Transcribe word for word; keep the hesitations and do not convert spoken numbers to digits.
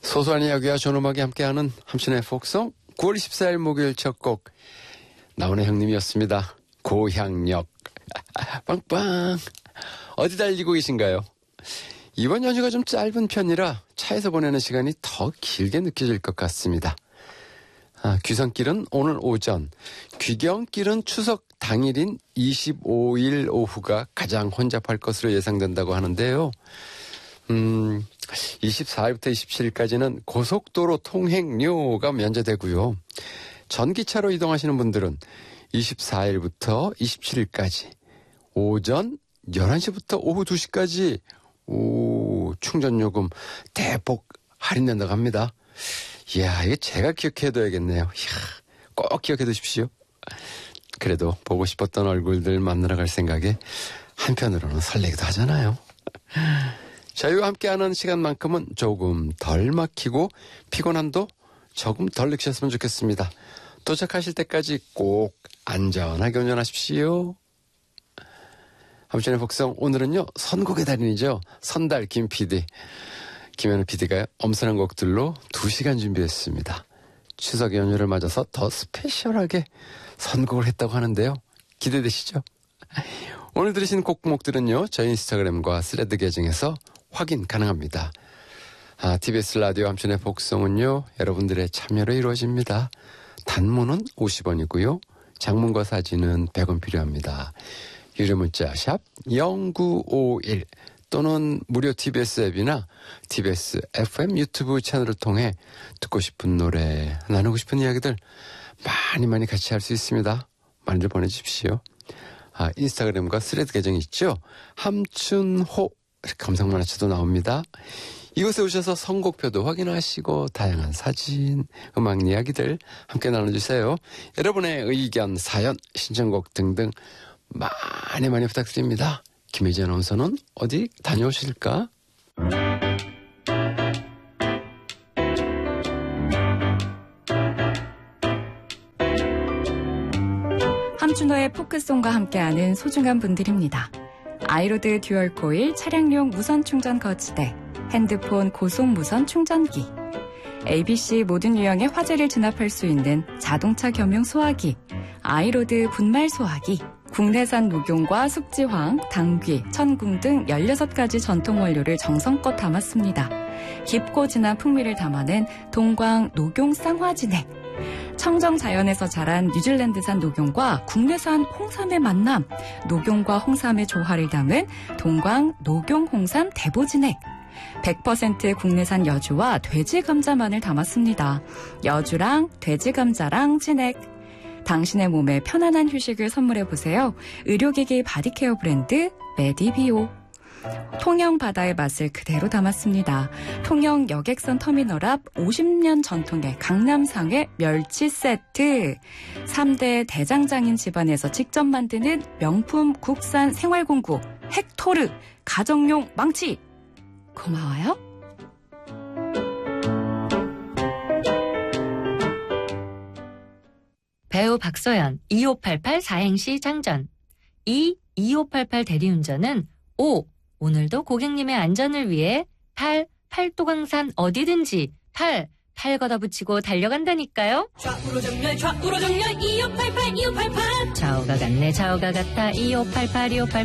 소소한 이야기와 존음하게 함께하는 함신의 폭송 구월 이십사일 목요일 첫 곡 나훈아 형님이었습니다. 고향역. 빵빵. 어디 달리고 계신가요? 이번 연휴가 좀 짧은 편이라 차에서 보내는 시간이 더 길게 느껴질 것 같습니다. 아, 귀성길은 오늘 오전, 귀경길은 추석 당일인 이십오일 오후가 가장 혼잡할 것으로 예상된다고 하는데요. 음, 이십사일부터 이십칠일까지는 고속도로 통행료가 면제되고요. 전기차로 이동하시는 분들은 이십사일부터 이십칠일까지 오전 열한시부터 오후 두시까지 오, 충전요금 대폭 할인된다고 합니다. 이야, 이게 제가 기억해둬야겠네요. 이야, 꼭 기억해두십시오. 그래도 보고 싶었던 얼굴들 만나러 갈 생각에 한편으로는 설레기도 하잖아요. 저희와 함께하는 시간만큼은 조금 덜 막히고 피곤함도 조금 덜 느끼셨으면 좋겠습니다. 도착하실 때까지 꼭 안전하게 운전하십시오. 함신의 복성 오늘은요 선곡의 달인이죠. 선달 김 피디. 김현우 피디가 엄선한 곡들로 두 시간 준비했습니다. 추석 연휴를 맞아서 더 스페셜하게 선곡을 했다고 하는데요. 기대되시죠? 오늘 들으신 곡목들은요 저희 인스타그램과 스레드 계정에서 확인 가능합니다. 아, 티비에스 라디오 함신의 복성은요 여러분들의 참여로 이루어집니다. 단문은 오십원이고요. 장문과 사진은 백원 필요합니다. 유료 문자 샵 영구오일 또는 무료 티비에스 앱이나 티비에스 에프엠 유튜브 채널을 통해 듣고 싶은 노래, 나누고 싶은 이야기들 많이 많이 같이 할 수 있습니다. 많이들 보내주십시오. 아, 인스타그램과 스레드 계정이 있죠. 함춘호 검색만 하셔도 나옵니다. 이곳에 오셔서 선곡표도 확인하시고 다양한 사진, 음악 이야기들 함께 나눠주세요. 여러분의 의견, 사연, 신청곡 등등 많이 많이 부탁드립니다. 김혜지 아나운서는 어디 다녀오실까? 함준호의 포크송과 함께하는 소중한 분들입니다. 아이로드 듀얼 코일 차량용 무선 충전 거치대, 핸드폰 고속 무선 충전기, 에이비씨 모든 유형의 화재를 진압할 수 있는 자동차 겸용 소화기, 아이로드 분말 소화기, 국내산 녹용과 숙지황, 당귀, 천궁 등 열여섯 가지 전통 원료를 정성껏 담았습니다. 깊고 진한 풍미를 담아낸 동광 녹용 쌍화진액, 청정 자연에서 자란 뉴질랜드산 녹용과 국내산 홍삼의 만남, 녹용과 홍삼의 조화를 담은 동광 녹용 홍삼 대보진액, 백 퍼센트 국내산 여주와 돼지 감자만을 담았습니다. 여주랑 돼지 감자랑 진액. 당신의 몸에 편안한 휴식을 선물해보세요. 의료기기 바디케어 브랜드 메디비오. 통영 바다의 맛을 그대로 담았습니다. 통영 여객선 터미널 앞 오십년 전통의 강남상의 멸치 세트. 삼대 대장장인 집안에서 직접 만드는 명품 국산 생활공구 헥토르 가정용 망치. 고마워요. 배우 박서연 이오팔팔 사행시 장전. 이 이오팔팔 대리운전은 오. 오늘도 고객님의 안전을 위해 팔. 팔도강산 어디든지 팔. 팔 걷어붙이고 달려간다니까요. 좌우로 정렬 좌우로 정렬 이오팔팔 이오팔팔 좌우가 같네 좌우가 같아 이오팔팔 이오팔팔